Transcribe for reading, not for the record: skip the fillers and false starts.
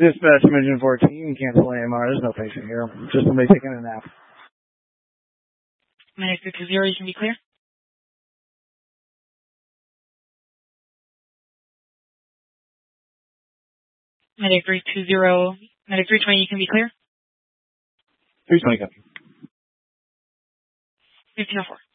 Dispatch Mission 14, cancel AMR. There's no patient here. Just somebody taking a nap. Medic 320, you can be clear. Medic 320, Medic 320, you can be clear. 320, copy. 1504.